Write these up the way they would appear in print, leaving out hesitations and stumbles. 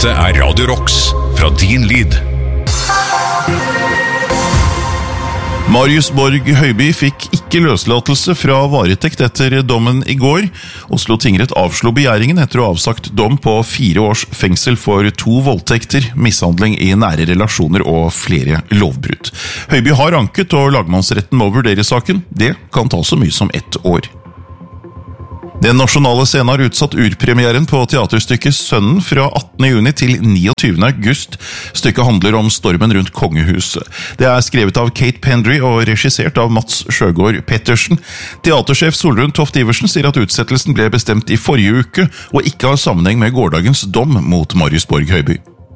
Dette Radio Rocks fra Din Lyd. Marius Borg Høiby fikk ikke løslatelse fra varetekt etter dommen i går. Oslo tingrett avslo begjæringen etter å ha avsagt dom på 4 års fengsel for 2 voldtekter, mishandling i nære relasjoner og flere lovbrudd. Høiby har anket, og lagmannsretten må vurdere saken. Det kan ta så mye som 1 år. Den nasjonale scenen har utsatt urpremieren på teaterstykket Sønnen fra 18. juni til 29. august. Stykket handler om stormen rundt kongehuset. Det er skrevet av Kate Pendry og regissert av Mats Sjøgaard Pettersen. Teatersjef Solrun Toft Iversen sier at utsettelsen ble bestemt i forrige uke, og ikke har sammenheng med gårdagens dom mot Marius Borg Høiby.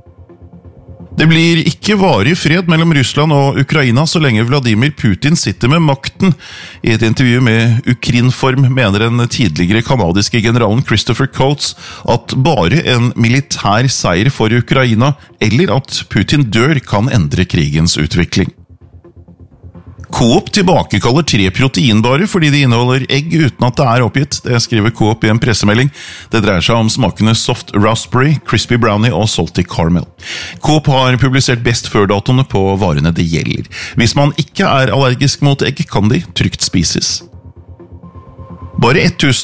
Det blir ikke varig fred mellom Russland og Ukraina så lenge Vladimir Putin sitter med makten. I et intervju med Ukrinform mener den tidligere kanadiske generalen Christopher Coates at bare en militær seier for Ukraina, eller at Putin dør, kan endre krigens utvikling. Coop tilbakekaller 3 proteinbarer fordi de inneholder egg uten at det er oppgitt. Det skriver Coop i en pressemelding. Det dreier seg om smakene Soft Raspberry, Crispy Brownie og Salty Caramel. Coop har publisert best før-datoene på varene det gjelder. Hvis man ikke er allergisk mot egg, kan de trygt spises. Bare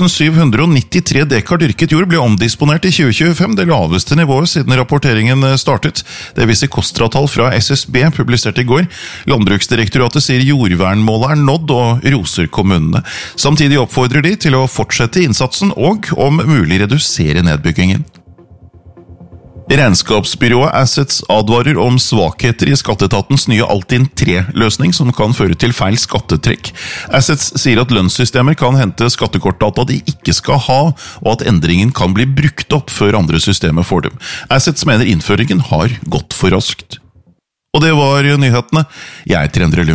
1793 dekar dyrket jord ble omdisponert i 2025, det laveste nivået siden rapporteringen startet. Det viser KOSTRA-tall fra SSB, publisert i går. Landbruksdirektoratet sier jordvernmålet er nådd og roser kommunene. Samtidig oppfordrer de til å fortsette innsatsen og om mulig redusere nedbyggingen. Regnskapsbyrået Assets advarer om svakheter i skatteetatens nye Altinn 3-løsning som kan føre til feil skattetrekk. Assets sier at lønnssystemer kan hente skattekortdata de ikke skal ha, og at endringen kan bli brukt opp før andre systemer får dem. Assets mener innføringen har gått for raskt. Og det var nyhetene. Jeg er Endre Lund.